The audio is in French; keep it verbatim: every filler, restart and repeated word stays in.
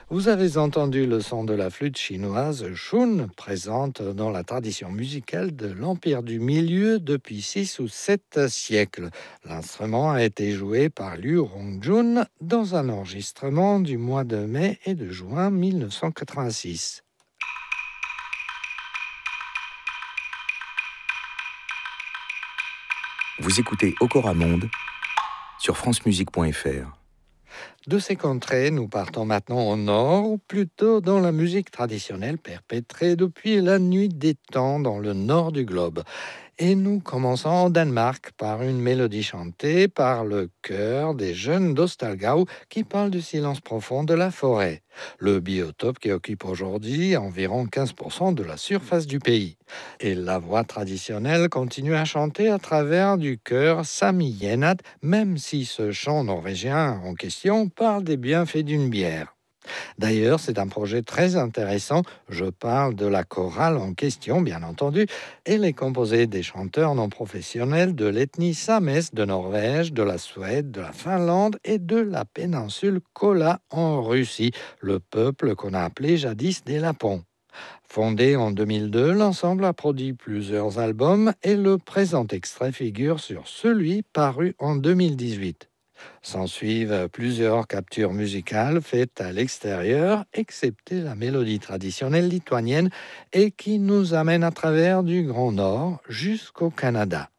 Vous avez entendu le son de la flûte chinoise Shun, présente dans la tradition musicale de l'Empire du Milieu depuis six ou sept siècles. L'instrument a été joué par Liu Rongjun dans un enregistrement du mois de mai et de juin mille neuf cent quatre-vingt-six. Vous écoutez Okora Monde sur francemusique point f r. De ces contrées, nous partons maintenant au nord, ou plutôt dans la musique traditionnelle perpétrée depuis la nuit des temps dans le nord du globe. Et nous commençons en Danemark par une mélodie chantée par le chœur des jeunes d'Ostalgau qui parle du silence profond de la forêt, le biotope qui occupe aujourd'hui environ quinze pour cent de la surface du pays. Et la voix traditionnelle continue à chanter à travers du chœur Sami Yenat, même si ce chant norvégien en question parle des bienfaits d'une bière. D'ailleurs, c'est un projet très intéressant. Je parle de la chorale en question, bien entendu. Elle est composée des chanteurs non professionnels de l'ethnie Sames de Norvège, de la Suède, de la Finlande et de la péninsule Kola en Russie, le peuple qu'on a appelé jadis des Lapons. Fondé en deux mille deux, l'ensemble a produit plusieurs albums et le présent extrait figure sur celui paru en deux mille dix-huit. S'ensuivent plusieurs captures musicales faites à l'extérieur, excepté la mélodie traditionnelle lituanienne, et qui nous amène à travers du Grand Nord jusqu'au Canada.